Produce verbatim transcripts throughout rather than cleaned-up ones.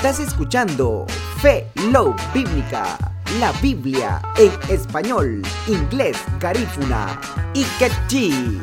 Estás escuchando Fe Love Bíblica, la Biblia en español, inglés, garífuna y quechí.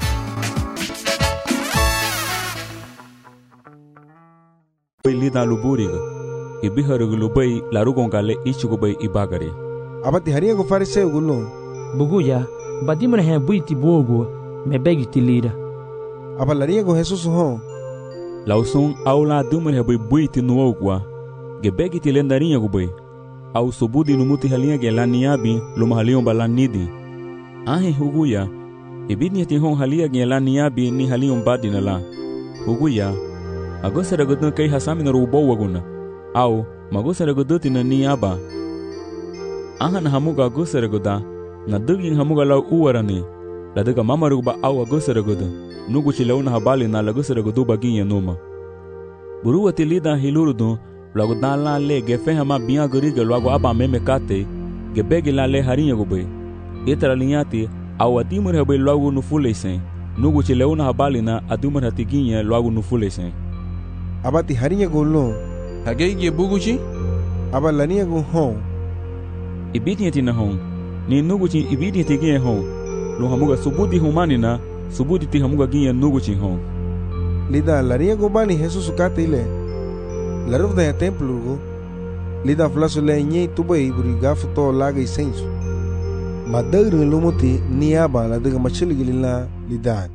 Lida luburiga, ibiharugu lubai larugongale ichugubay ibagare. Abati hariyago fariseu gulun. Buguya, badimre he buiti bogo, me begiti lira. Abalariyago Jesus hon. Lausun aula dumre he buiti nuogwa, gebegiti lendarinha gubay. Au subudi numuti halinha gelaniabi lumahalion balanidi. Ahe huguya, ibidni ti hon halia gelaniabi ni halion badinala. Huguya, agosara godun kai hasami na rubo waguna. Au magosara goduti na niaba. Ahan hamuga agosara goda, na dugin hamuga lau uwarani. Ladaga mamaruba au agosara godu. Nugu chilauna habali na lagosara godu baginha numa. Burua tilida hilurudu, logo dan la le gefe hama biya goriga logo aba meme kate, gebegi la le harinha gube. Itra linhati, au adimur habe logo no fulesen. Nugu chilauna habali na adumur hatiginha logo no fulesen. Abati harinya golon. Hagei buguchi? Abalania go hon. Ibidni na hon. Ni nugu chi ibidni tiginha hon. Lo hamuga subudi humani na subudi ti hamuga ginha nugu chi hon. Lida laria go bani Jesus kate ile. La ruf da templo go. Lida flaso le nye tubai buriga futo laga isenso. Madagru lumuti niaba la daga machili gilila lidan.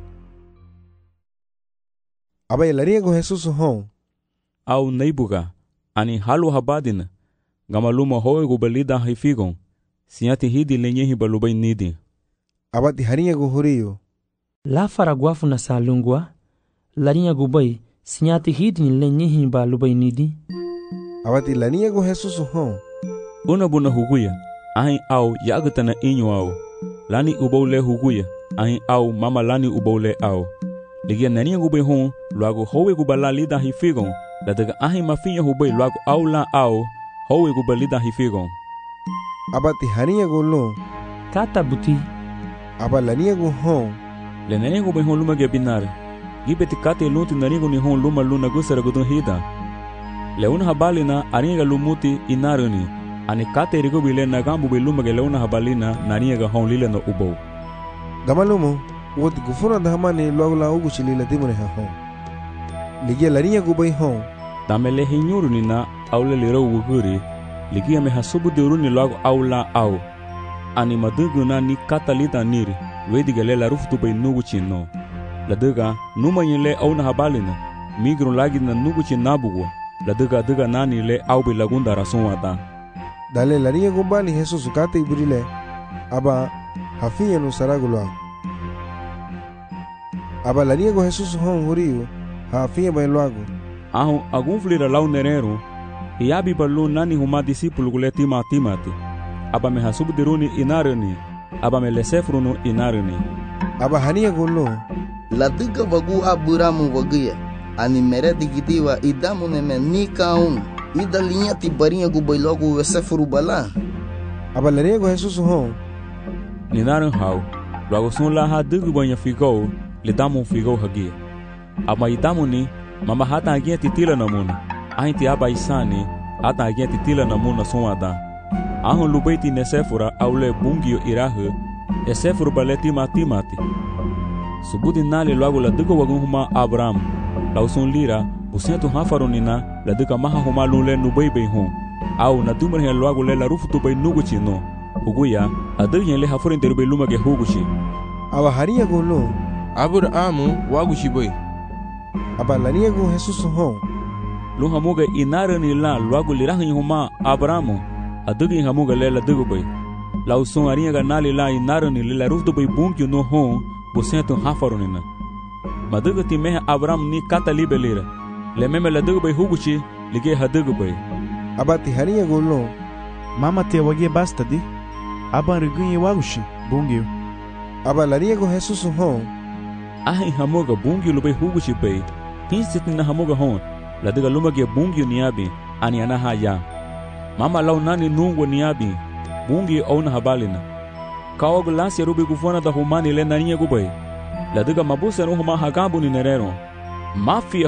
Aba laria go Jesus hon. Au neibuga, ani halu habadina, gamaluma hoe gubelida haifigon, siati hidi lenyehi balubay nidi. Abati harinha go horiyo. La faraguafu na salungwa, larinha gubay, sinyati hidi lenyehi balubay nidi. Abati larinha go Jesus hon. Una buna huguya, ahin au yagatana inyo au, lani ubole huguya, ahin au mama lani ubole au. Ligia narinha gubay hon, luago hoe gubala lida haifigon, la daga ahi mafinha hubay logo au la au howe gubalida hifigon. Abati harinha go lon. Kata buti. Aba larinha go hon. Le narinha gubay hon luma gebinar. Gibeti kate lunti narinha ni hon luma luna gusara gudun hida. Le una habali na arinha lumuti inaruni. Ani kate rigo bile nagambu be luma ge le una habalina narinha ga hon lile no ubo. Gamalumo, woti gufuna dahamani logo la ugu chilila dimune ha hon. Ligia larinha gubay hon. Damele hinyuruni na aule liro wuguri. Ligia me hasubu diruni logo aula au. Ani madugu na ni katalita niri. Wedi gale la ruftu bay nugu chino. Ladaga numa yile au na habalina. Migru lagi na nugu chinabugwa. Ladaga daga nani le au bay lagunda rason ada. Dale larinha gumbani Jesus ukate iburile. Aba hafinya no saragulwa. Aba larinha go Jesus hon horiyo. Hafinya bay loago. Aho agun flira lau nerero. Iabi balu nani huma discípulo gule tima timati. Aba me hasubu diruni inarani. Aba me lesefruno inarani. Aba hania golo. La diga vagu aburamu vaguya. Ani mere digitiwa idamu neme nika un. Ida linha tibarinha gubay logo vesefru bala. Aba laria go Jesus hon. Ninaran hau. Logo sun la ha digu banha ficou. Le damu ficou hagia. Aba idamu ni mama hata agia titila namuna. Ahin ti aba isani hata agia titila namuna sonada. Ahon lubaiti nesefura aule bungio irahu. Esefuru baleti matimati. Subudi nali logo la digo wagun huma Abraham. Lausun lira busentu hafaronina la diga maha huma lule nubebe hon. Au na dumre he logo le la rufutu bay nuguchi no. Huguya adigyen le haforin derube lumage huguchi. Aba haria golo. Abrahamu waguchi boy. Aba larinha go Jesus hon. Luhamuga inarani la logo lirahin huma Abrahamu. Adigyen hamuga le la digo bay. Lausun arinha ga nali la inarani le la rufutu bay bunkyo no hon busentu hafaronina. Maduga ti meha Abraham ni kata libelira. Le meme la digo bay huguchi lige hadigo bay. Abati harinha golo. Mama te wage basta di. Aba rigunye wagushi bungyo. Aba larinha go Jesus hon. Ahi hamuga bungyo lubay huguchi bay. Tinsitin na hamuga hon. La diga lumage bungyo niabi ani anaha ya. Mama lau nani nungwa niabi. Bungyo au na habalina. Kawag lansi rubi gufona da humani le narinha gubay. La diga mabusa no huma hagabu ni nerero. Mafia